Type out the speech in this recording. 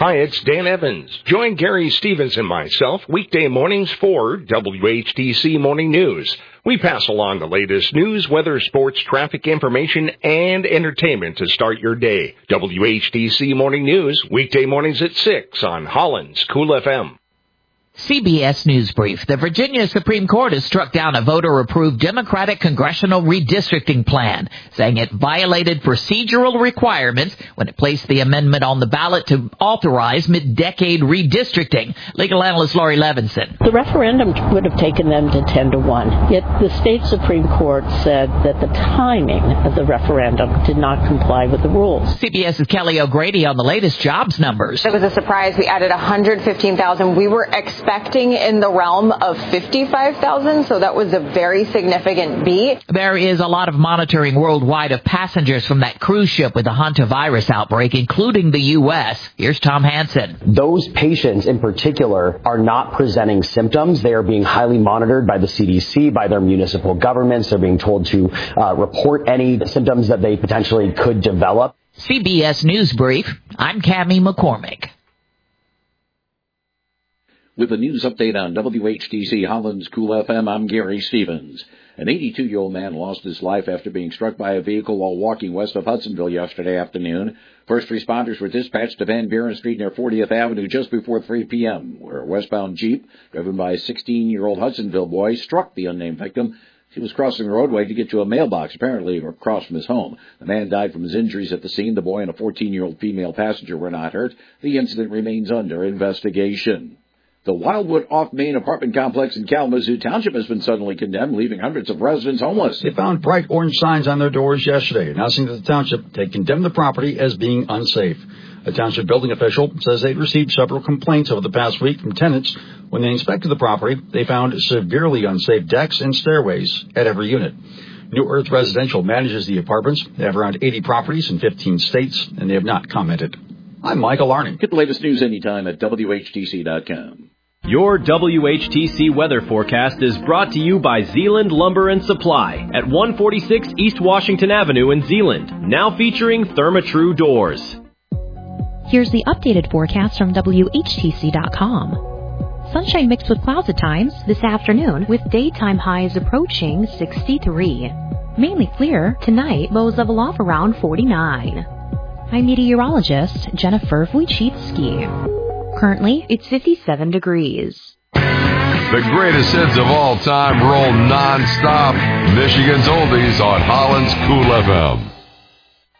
Hi, it's Dan Evans. Join Gary Stevens and myself weekday mornings for WHTC Morning News. We pass along the latest news, weather, sports, traffic information, and entertainment to start your day. WHTC Morning News, weekday mornings at 6 on Holland's Cool FM. CBS News Brief. The Virginia Supreme Court has struck down a voter-approved Democratic congressional redistricting plan, saying it violated procedural requirements when it placed the amendment on the ballot to authorize mid-decade redistricting. Legal analyst Laurie Levinson. The referendum would have taken them to 10-1, yet the state Supreme Court said that the timing of the referendum did not comply with the rules. CBS's Kelly O'Grady on the latest jobs numbers. It was a surprise. We added 115,000. We were expecting in the realm of 55,000, so that was a very significant beat. There is a lot of monitoring worldwide of passengers from that cruise ship with the hantavirus outbreak, including the U.S. Here's Tom Hansen. Those patients in particular are not presenting symptoms. They are being highly monitored by the CDC, by their municipal governments. They're being told to report any symptoms that they potentially could develop. CBS News Brief, I'm Cammie McCormick. With a news update on WHTC Holland's Cool FM, I'm Gary Stevens. An 82-year-old man lost his life after being struck by a vehicle while walking west of Hudsonville yesterday afternoon. First responders were dispatched to Van Buren Street near 40th Avenue just before 3 p.m., where a westbound Jeep, driven by a 16-year-old Hudsonville boy, struck the unnamed victim. He was crossing the roadway to get to a mailbox, apparently across from his home. The man died from his injuries at the scene. The boy and a 14-year-old female passenger were not hurt. The incident remains under investigation. The Wildwood off-Main apartment complex in Kalamazoo Township has been suddenly condemned, leaving hundreds of residents homeless. They found bright orange signs on their doors yesterday, announcing that the township had condemned the property as being unsafe. A township building official says they'd received several complaints over the past week from tenants. When they inspected the property, they found severely unsafe decks and stairways at every unit. New Earth Residential manages the apartments. They have around 80 properties in 15 states, and they have not commented. I'm Michael Arning. Get the latest news anytime at WHTC.com. Your WHTC weather forecast is brought to you by Zeeland Lumber and Supply at 146 East Washington Avenue in Zeeland, now featuring Therma-Tru doors. Here's the updated forecast from WHTC.com. Sunshine mixed with clouds at times this afternoon, with daytime highs approaching 63. Mainly clear tonight, lows level off around 49. I'm meteorologist Jennifer Wojcicki. Currently, it's 57 degrees. The greatest hits of all time roll non-stop. Michigan's Oldies on Holland's Cool FM.